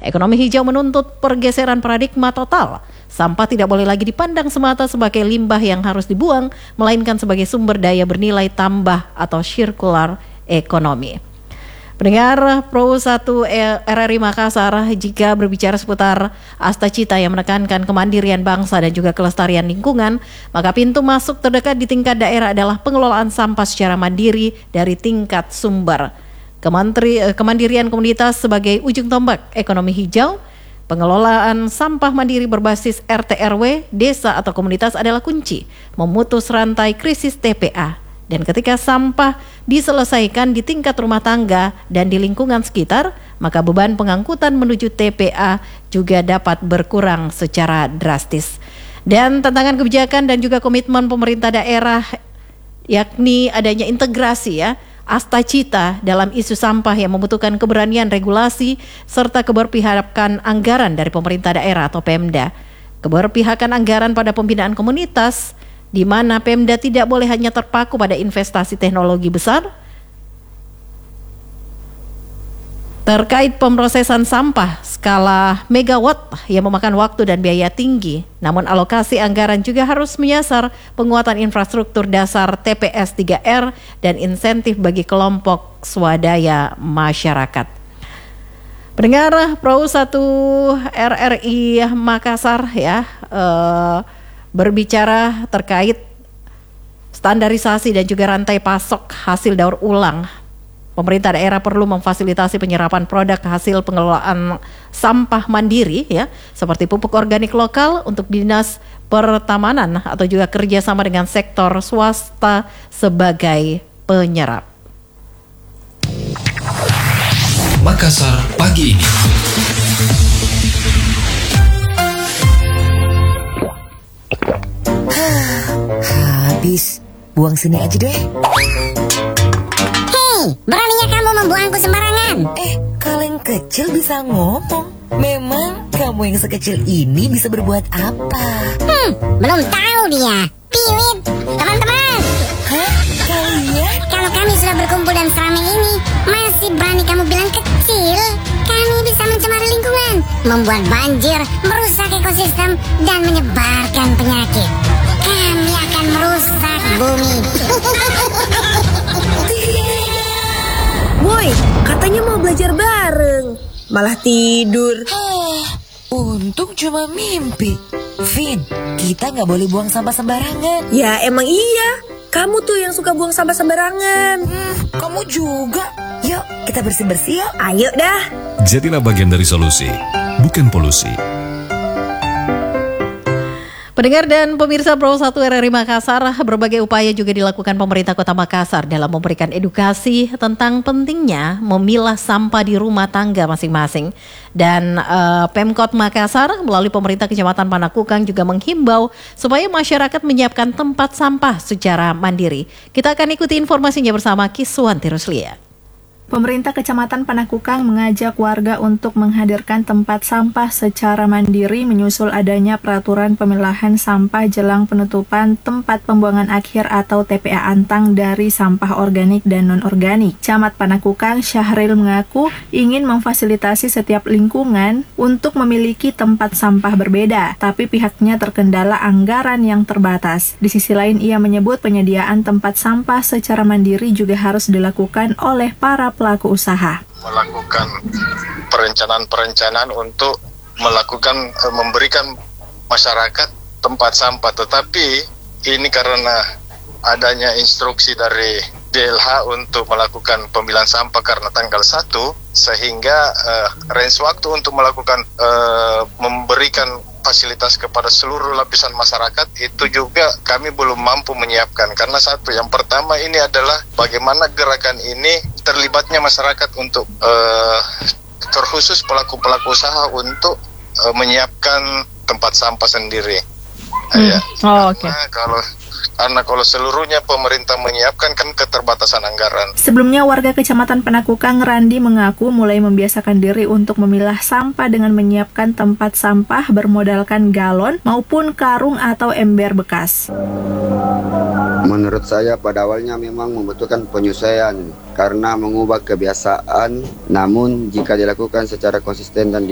Ekonomi hijau menuntut pergeseran paradigma total. Sampah tidak boleh lagi dipandang semata sebagai limbah yang harus dibuang, melainkan sebagai sumber daya bernilai tambah atau circular ekonomi. Pendengar Pro 1 RRI Makassar, jika berbicara seputar Asta Cita yang menekankan kemandirian bangsa dan juga kelestarian lingkungan, maka pintu masuk terdekat di tingkat daerah adalah pengelolaan sampah secara mandiri dari tingkat sumber. Kemandirian komunitas sebagai ujung tombak ekonomi hijau, pengelolaan sampah mandiri berbasis RT RW, desa atau komunitas adalah kunci memutus rantai krisis TPA. Dan ketika sampah diselesaikan di tingkat rumah tangga dan di lingkungan sekitar, maka beban pengangkutan menuju TPA juga dapat berkurang secara drastis. Dan tantangan kebijakan dan juga komitmen pemerintah daerah, yakni adanya integrasi Asta Cita dalam isu sampah yang membutuhkan keberanian regulasi serta keberpihakan anggaran dari pemerintah daerah atau Pemda. Keberpihakan anggaran pada pembinaan komunitas, di mana Pemda tidak boleh hanya terpaku pada investasi teknologi besar terkait pemrosesan sampah skala megawatt yang memakan waktu dan biaya tinggi. Namun alokasi anggaran juga harus menyasar penguatan infrastruktur dasar TPS 3R dan insentif bagi kelompok swadaya masyarakat. Pendengar Pro 1 RRI Makassar berbicara terkait standarisasi dan juga rantai pasok hasil daur ulang. Pemerintah daerah perlu memfasilitasi penyerapan produk hasil pengelolaan sampah mandiri seperti pupuk organik lokal untuk dinas pertamanan atau juga kerjasama dengan sektor swasta sebagai penyerap. Makassar pagi ini. Habis, buang sini aja deh. Hei, beraninya kamu membuangku sembarangan. Kaleng kecil bisa ngomong. Memang kamu yang sekecil ini bisa berbuat apa? Belum tahu dia. Piwit, teman-teman. Hah? Kalian? Kalau kami sudah berkumpul dan seramai ini, masih berani kamu bilang kecil? Kami bisa mencemari lingkungan, membuat banjir, merusak ekosistem, dan menyebarkan penyakit. Kami akan merusak bumi. Woi, katanya mau belajar bareng, malah tidur. Untung cuma mimpi. Vin, kita nggak boleh buang sampah sembarangan. Ya emang iya, kamu tuh yang suka buang sampah sembarangan. Kamu juga. Yuk, kita bersih-bersih yuk. Ayo dah. Jadilah bagian dari solusi, bukan polusi. Pendengar dan pemirsa Pro 1 RRI Makassar, berbagai upaya juga dilakukan pemerintah Kota Makassar dalam memberikan edukasi tentang pentingnya memilah sampah di rumah tangga masing-masing. Dan Pemkot Makassar melalui pemerintah Kecamatan Panakukang juga menghimbau supaya masyarakat menyiapkan tempat sampah secara mandiri. Kita akan ikuti informasinya bersama Kiswanti Ruslia. Pemerintah Kecamatan Panakukang mengajak warga untuk menghadirkan tempat sampah secara mandiri menyusul adanya peraturan pemilahan sampah jelang penutupan tempat pembuangan akhir atau TPA Antang dari sampah organik dan non-organik. Camat Panakukang Syahril mengaku ingin memfasilitasi setiap lingkungan untuk memiliki tempat sampah berbeda, tapi pihaknya terkendala anggaran yang terbatas. Di sisi lain, ia menyebut penyediaan tempat sampah secara mandiri juga harus dilakukan oleh para pelaku usaha. Melakukan perencanaan untuk memberikan masyarakat tempat sampah, tetapi ini karena adanya instruksi dari DLH untuk melakukan pemilahan sampah karena tanggal 1, sehingga range waktu untuk melakukan memberikan fasilitas kepada seluruh lapisan masyarakat itu juga kami belum mampu menyiapkan, karena satu, yang pertama ini adalah bagaimana gerakan ini terlibatnya masyarakat untuk terkhusus pelaku-pelaku usaha untuk menyiapkan tempat sampah sendiri. Oke. Karena kalau seluruhnya pemerintah menyiapkan kan keterbatasan anggaran. Sebelumnya warga Kecamatan Panakukang Randi mengaku mulai membiasakan diri untuk memilah sampah dengan menyiapkan tempat sampah bermodalkan galon maupun karung atau ember bekas. Menurut saya pada awalnya memang membutuhkan penyesuaian karena mengubah kebiasaan, namun jika dilakukan secara konsisten dan